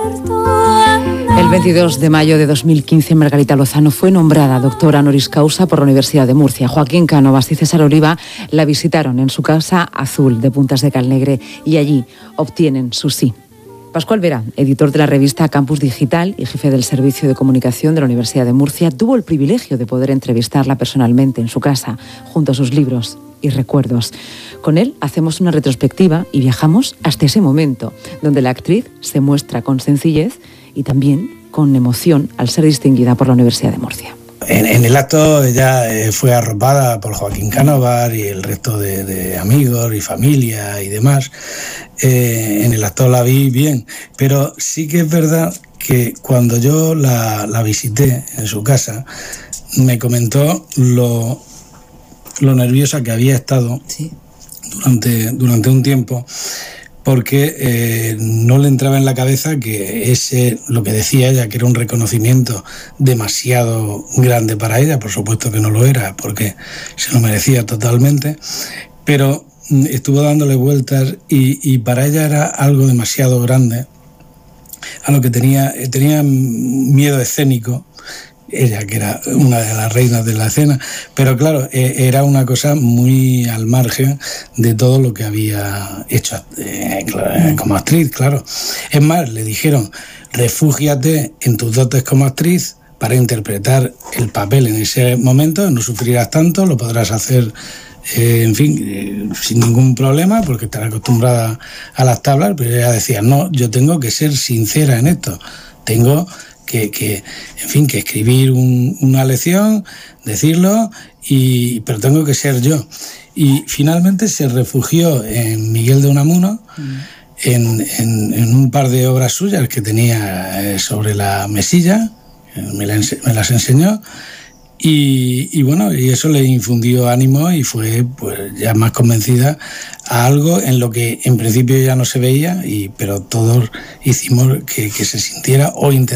El 22 de mayo de 2015, Margarita Lozano fue nombrada doctora honoris causa por la Universidad de Murcia. Joaquín Cánovas y César Oliva la visitaron en su casa azul de Puntas de Calnegre y allí obtienen su sí. Pascual Vera, editor de la revista Campus Digital y jefe del Servicio de Comunicación de la Universidad de Murcia, tuvo el privilegio de poder entrevistarla personalmente en su casa, junto a sus libros y recuerdos. Con él hacemos una retrospectiva y viajamos hasta ese momento, donde la actriz se muestra con sencillez y también con emoción al ser distinguida por la Universidad de Murcia. En el acto ella fue arropada por Joaquín Cánovas y el resto de amigos y familia y demás. En el acto la vi bien, pero sí que es verdad que cuando yo la visité en su casa, me comentó lo nerviosa que había estado durante un tiempo, porque no le entraba en la cabeza que lo que decía ella, que era un reconocimiento demasiado grande para ella. Por supuesto que no lo era, porque se lo merecía totalmente, pero estuvo dándole vueltas y para ella era algo demasiado grande, a lo que tenía miedo escénico, ella que era una de las reinas de la escena, pero claro, era una cosa muy al margen de todo lo que había hecho como actriz, claro. Es más, le dijeron, refúgiate en tus dotes como actriz para interpretar el papel en ese momento, no sufrirás tanto, lo podrás hacer sin ningún problema, porque estarás acostumbrada a las tablas. Pero ella decía, no, yo tengo que ser sincera en esto, tengo que escribir una lección, decirlo, pero tengo que ser yo. Y finalmente se refugió en Miguel de Unamuno, en un par de obras suyas que tenía sobre la mesilla, me las enseñó, y bueno, y eso le infundió ánimo y fue pues ya más convencida a algo en lo que en principio ya no se veía, pero todos hicimos que se sintiera o intentara